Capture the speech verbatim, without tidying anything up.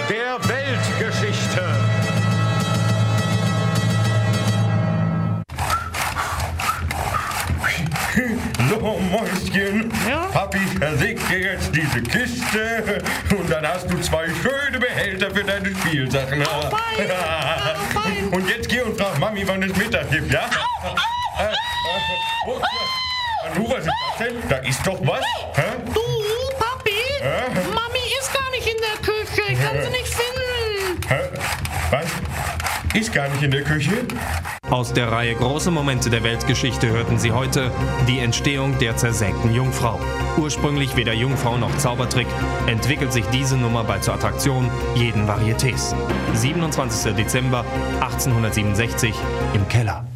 der Weltgeschichte. So, Mäuschen, Ja? Papi versägt dir jetzt diese Kiste und dann hast du zwei schöne Behälter für deine Spielsachen. Oh, fein. Oh, fein. Und jetzt geh und frag Mami, wann es Mittag gibt, ja? Äh, äh, oh, ja. Anu, was ist das denn? Da ist doch was. Hä? Du, Papi, Hä? Mami ist gar nicht in der Küche. Ich kann sie nicht finden. Hä? Was? Ist gar nicht in der Küche? Aus der Reihe Große Momente der Weltgeschichte hörten Sie heute die Entstehung der zersägten Jungfrau. Ursprünglich weder Jungfrau noch Zaubertrick, entwickelt sich diese Nummer bald zur Attraktion jeden Varietés. siebenundzwanzigster Dezember achtzehnhundertsiebenundsechzig im Keller.